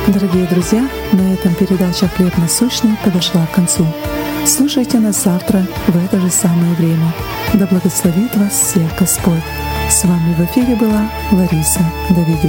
Дорогие друзья, на этом передача «Хлеб насущный» подошла к концу. Слушайте нас завтра в это же самое время. Да благословит вас всех Господь. С вами в эфире была Лариса Давидюк.